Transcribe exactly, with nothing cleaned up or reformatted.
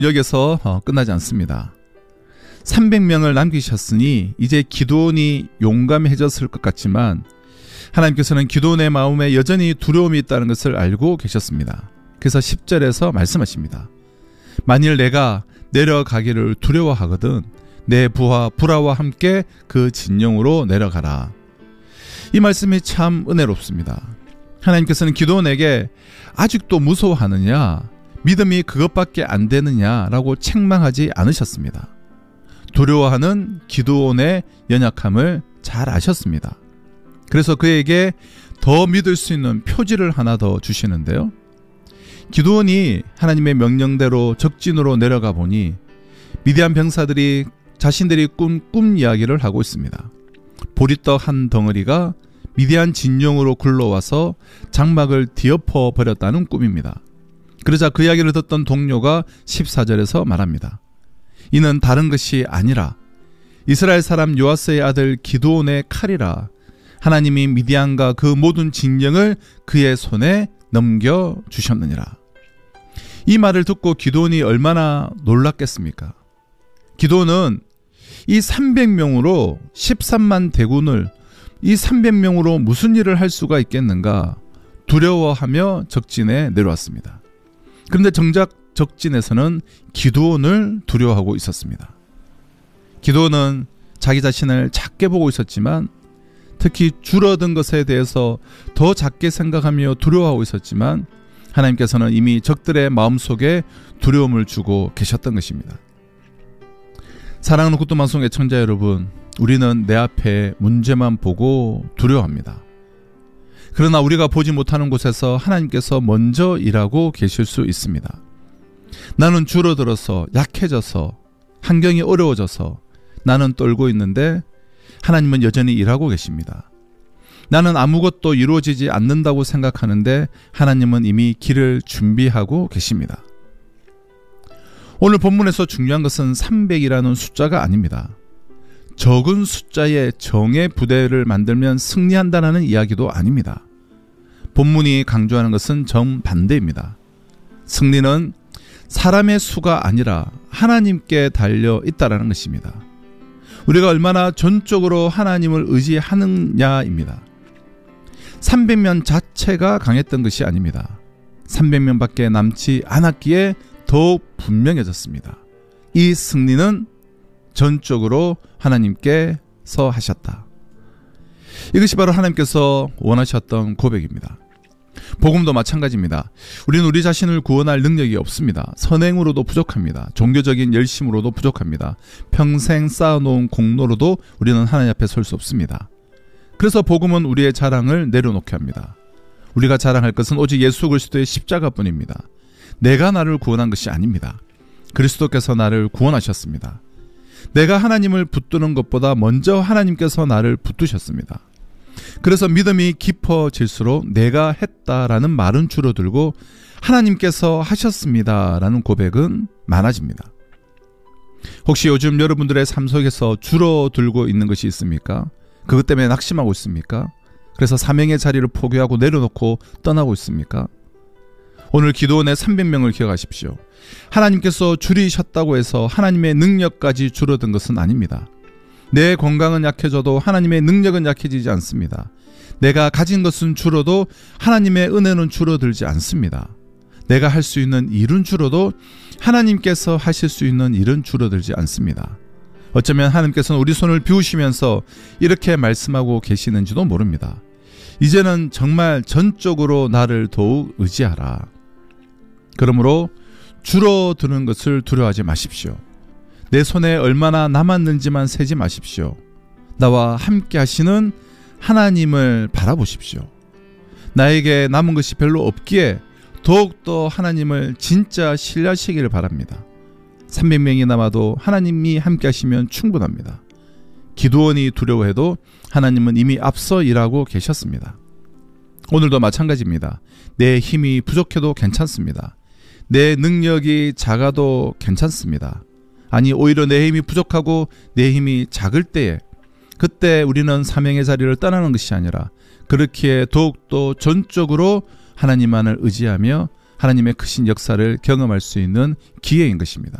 여기서 어, 끝나지 않습니다. 삼백 명을 남기셨으니 이제 기드온이 용감해졌을 것 같지만 하나님께서는 기드온의 마음에 여전히 두려움이 있다는 것을 알고 계셨습니다. 그래서 십 절에서 말씀하십니다. 만일 내가 내려가기를 두려워하거든 내 부하 브라와 함께 그 진영으로 내려가라. 이 말씀이 참 은혜롭습니다. 하나님께서는 기드온에게 아직도 무서워하느냐, 믿음이 그것밖에 안 되느냐라고 책망하지 않으셨습니다. 두려워하는 기드온의 연약함을 잘 아셨습니다. 그래서 그에게 더 믿을 수 있는 표지를 하나 더 주시는데요. 기드온이 하나님의 명령대로 적진으로 내려가 보니 미디안 병사들이 자신들이 꾼 꿈 이야기를 하고 있습니다. 보리떡 한 덩어리가 미디안 진영으로 굴러와서 장막을 뒤엎어 버렸다는 꿈입니다. 그러자 그 이야기를 듣던 동료가 십사 절에서 말합니다. 이는 다른 것이 아니라 이스라엘 사람 요아스의 아들 기드온의 칼이라. 하나님이 미디안과 그 모든 진영을 그의 손에 넘겨주셨느니라. 이 말을 듣고 기드온이 얼마나 놀랐겠습니까? 기드온은 이 삼백 명으로 십삼만 대군을 이 삼백 명으로 무슨 일을 할 수가 있겠는가 두려워하며 적진에 내려왔습니다. 그런데 정작 적진에서는 기드온을 두려워하고 있었습니다. 기드온은 자기 자신을 작게 보고 있었지만 특히 줄어든 것에 대해서 더 작게 생각하며 두려워하고 있었지만 하나님께서는 이미 적들의 마음속에 두려움을 주고 계셨던 것입니다. 사랑하는 굿도방송 애청자 여러분, 우리는 내 앞에 문제만 보고 두려워합니다. 그러나 우리가 보지 못하는 곳에서 하나님께서 먼저 일하고 계실 수 있습니다. 나는 줄어들어서 약해져서 환경이 어려워져서 나는 떨고 있는데 하나님은 여전히 일하고 계십니다. 나는 아무것도 이루어지지 않는다고 생각하는데 하나님은 이미 길을 준비하고 계십니다. 오늘 본문에서 중요한 것은 삼백이라는 숫자가 아닙니다. 적은 숫자의 정예 부대를 만들면 승리한다는 이야기도 아닙니다. 본문이 강조하는 것은 정반대입니다. 승리는 사람의 수가 아니라 하나님께 달려 있다는 것입니다. 우리가 얼마나 전적으로 하나님을 의지하느냐입니다. 삼백 명 자체가 강했던 것이 아닙니다. 삼백 명밖에 남지 않았기에 더욱 분명해졌습니다. 이 승리는 전적으로 하나님께서 하셨다. 이것이 바로 하나님께서 원하셨던 고백입니다. 복음도 마찬가지입니다. 우리는 우리 자신을 구원할 능력이 없습니다. 선행으로도 부족합니다. 종교적인 열심으로도 부족합니다. 평생 쌓아놓은 공로로도 우리는 하나님 앞에 설 수 없습니다. 그래서 복음은 우리의 자랑을 내려놓게 합니다. 우리가 자랑할 것은 오직 예수 그리스도의 십자가뿐입니다. 내가 나를 구원한 것이 아닙니다. 그리스도께서 나를 구원하셨습니다. 내가 하나님을 붙드는 것보다 먼저 하나님께서 나를 붙드셨습니다. 그래서 믿음이 깊어질수록 내가 했다라는 말은 줄어들고 하나님께서 하셨습니다라는 고백은 많아집니다. 혹시 요즘 여러분들의 삶 속에서 줄어들고 있는 것이 있습니까? 그것 때문에 낙심하고 있습니까? 그래서 사명의 자리를 포기하고 내려놓고 떠나고 있습니까? 오늘 기도원의 삼백 명을 기억하십시오. 하나님께서 줄이셨다고 해서 하나님의 능력까지 줄어든 것은 아닙니다. 내 건강은 약해져도 하나님의 능력은 약해지지 않습니다. 내가 가진 것은 줄어도 하나님의 은혜는 줄어들지 않습니다. 내가 할 수 있는 일은 줄어도 하나님께서 하실 수 있는 일은 줄어들지 않습니다. 어쩌면 하나님께서는 우리 손을 비우시면서 이렇게 말씀하고 계시는지도 모릅니다. 이제는 정말 전적으로 나를 더욱 의지하라. 그러므로 줄어드는 것을 두려워하지 마십시오. 내 손에 얼마나 남았는지만 세지 마십시오. 나와 함께 하시는 하나님을 바라보십시오. 나에게 남은 것이 별로 없기에 더욱더 하나님을 진짜 신뢰하시기를 바랍니다. 삼백 명이 남아도 하나님이 함께 하시면 충분합니다. 기드온이 두려워해도 하나님은 이미 앞서 일하고 계셨습니다. 오늘도 마찬가지입니다. 내 힘이 부족해도 괜찮습니다. 내 능력이 작아도 괜찮습니다. 아니 오히려 내 힘이 부족하고 내 힘이 작을 때에 그때 우리는 사명의 자리를 떠나는 것이 아니라 그렇기에 더욱더 전적으로 하나님만을 의지하며 하나님의 크신 역사를 경험할 수 있는 기회인 것입니다.